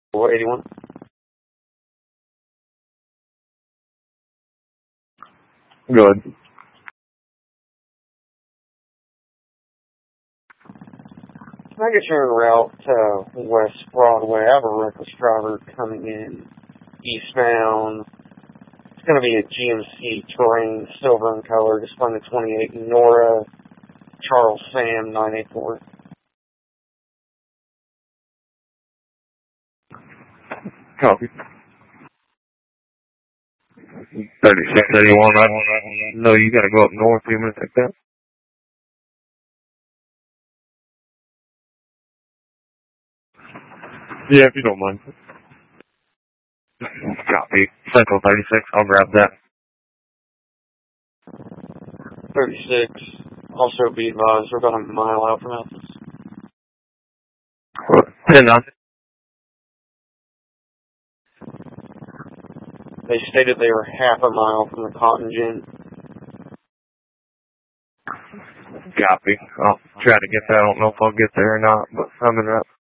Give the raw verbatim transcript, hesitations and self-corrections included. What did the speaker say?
four eighty-one. Good. Can I get you en route to West Broadway? I have a reckless driver coming in eastbound. It's going to be a G M C Terrain, silver in color, displaying the twenty-eight, Nora Charles Sam nine eight four. Copy. thirty-six eighty-one, I no, you got to go up north a few minutes like that. Yeah, if you don't mind. Copy. Central thirty-six, I'll grab that. thirty-six, also be advised, we're about a mile out from Memphis. ten on. They stated they were half a mile from the Cotton Gin. Copy. I'll try to get that. I don't know if I'll get there or not, but I'm in route.